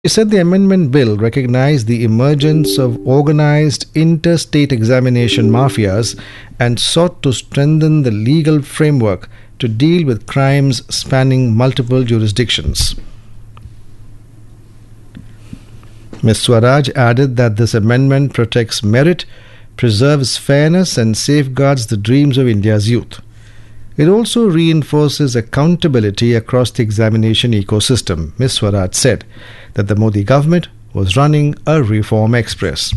He said the amendment bill recognized the emergence of organized interstate examination mafias and sought to strengthen the legal framework to deal with crimes spanning multiple jurisdictions. Ms. Swaraj added that this amendment protects merit, preserves fairness, and safeguards the dreams of India's youth. It also reinforces accountability across the examination ecosystem. Ms. Swaraj said that the Modi government was running a reform express.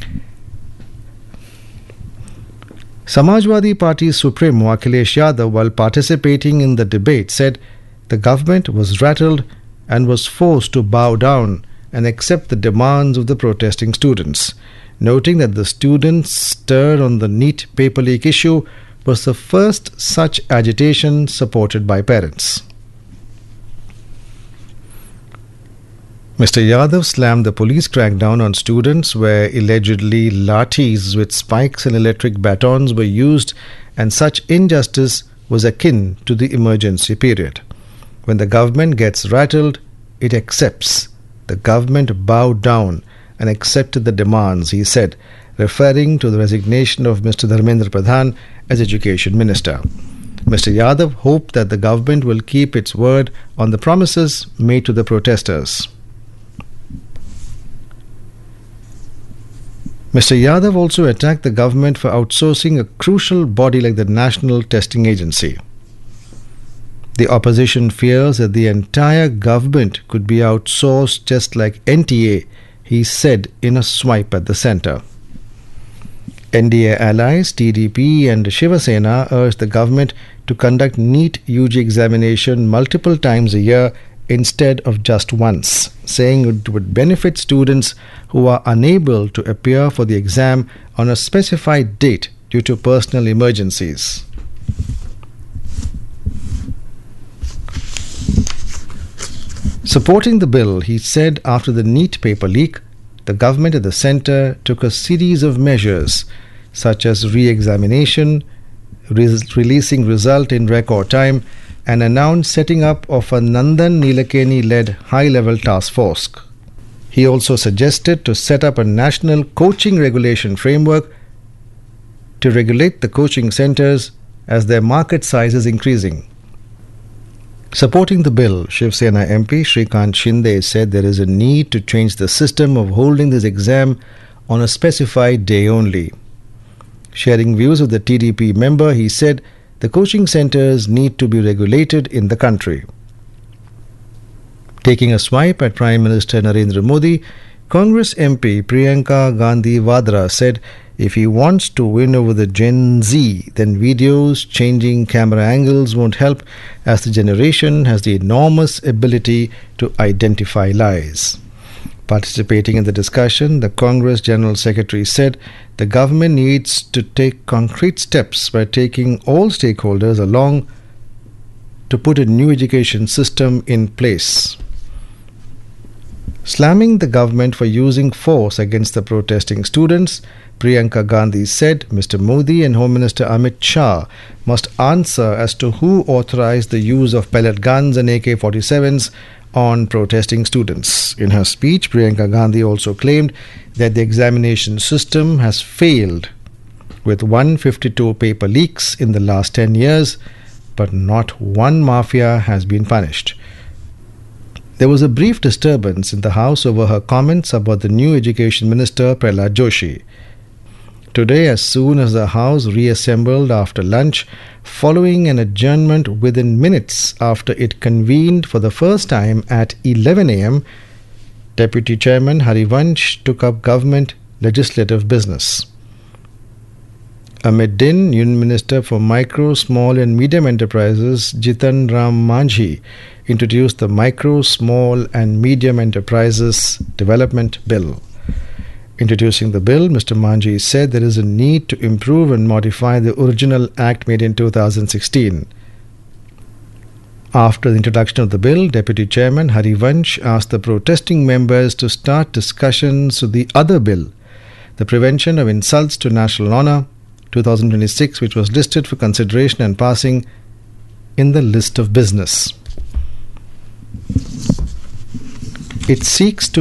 Samajwadi Party's Supremo Akhilesh Yadav, while participating in the debate, said the government was rattled and was forced to bow down and accept the demands of the protesting students, noting that the students' stir on the NEET paper leak issue was the first such agitation supported by parents. Mr. Yadav slammed the police crackdown on students where allegedly lathis with spikes and electric batons were used, and such injustice was akin to the emergency period. When the government gets rattled, it accepts. The government bowed down and accepted the demands, he said, referring to the resignation of Mr. Dharmendra Pradhan as Education Minister. Mr. Yadav hoped that the government will keep its word on the promises made to the protesters. Mr. Yadav also attacked the government for outsourcing a crucial body like the National Testing Agency. The opposition fears that the entire government could be outsourced just like NTA, he said in a swipe at the centre. NDA allies TDP and Shiva Sena urged the government to conduct NEET UG examination multiple times a year instead of just once, saying it would benefit students who are unable to appear for the exam on a specified date due to personal emergencies. Supporting the bill, he said after the NEET paper leak, the government at the centre took a series of measures such as re-examination, releasing result in record time, and announced setting up of a Nandan Nilekani-led high-level task force. He also suggested to set up a national coaching regulation framework to regulate the coaching centres as their market size is increasing. Supporting the bill, Shiv Sena MP Shrikant Shinde said there is a need to change the system of holding this exam on a specified day only. Sharing views with the TDP member, he said the coaching centres need to be regulated in the country. Taking a swipe at Prime Minister Narendra Modi, Congress MP Priyanka Gandhi Vadra said if he wants to win over the Gen Z, then videos changing camera angles won't help, as the generation has the enormous ability to identify lies. Participating in the discussion, the Congress General Secretary said the government needs to take concrete steps by taking all stakeholders along to put a new education system in place. Slamming the government for using force against the protesting students, Priyanka Gandhi said Mr. Modi and Home Minister Amit Shah must answer as to who authorized the use of pellet guns and AK-47s on protesting students. In her speech, Priyanka Gandhi also claimed that the examination system has failed with 152 paper leaks in the last 10 years, but not one mafia has been punished. There was a brief disturbance in the House over her comments about the new Education Minister Prahlad Joshi. Today, as soon as the House reassembled after lunch, following an adjournment within minutes after it convened for the first time at 11 a.m., Deputy Chairman Harivansh took up government legislative business. Amid din, Union Minister for Micro, Small and Medium Enterprises Jitan Ram Manjhi introduced the Micro, Small and Medium Enterprises Development Bill. Introducing the bill, Mr. Manjhi said there is a need to improve and modify the original act made in 2016. After the introduction of the bill, Deputy Chairman Harivansh asked the protesting members to start discussions of the other bill, the Prevention of Insults to National Honour 2026, which was listed for consideration and passing in the list of business. It seeks to